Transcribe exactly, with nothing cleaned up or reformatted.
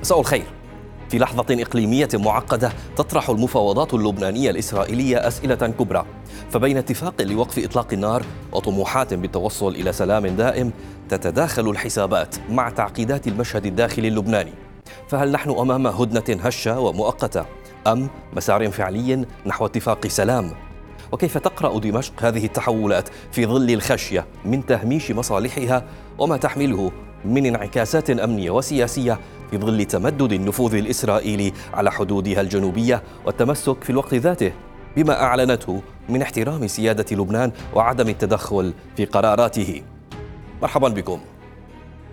مساء الخير. في لحظة إقليمية معقدة تطرح المفاوضات اللبنانية الإسرائيلية أسئلة كبرى، فبين اتفاق لوقف إطلاق النار وطموحات بالتوصل إلى سلام دائم تتداخل الحسابات مع تعقيدات المشهد الداخلي اللبناني. فهل نحن أمام هدنة هشة ومؤقتة أم مسار فعلي نحو اتفاق سلام؟ وكيف تقرأ دمشق هذه التحولات في ظل الخشية من تهميش مصالحها وما تحمله من انعكاسات أمنية وسياسية في ظل تمدد النفوذ الإسرائيلي على حدودها الجنوبية والتمسك في الوقت ذاته بما أعلنته من احترام سيادة لبنان وعدم التدخل في قراراته؟ مرحبا بكم.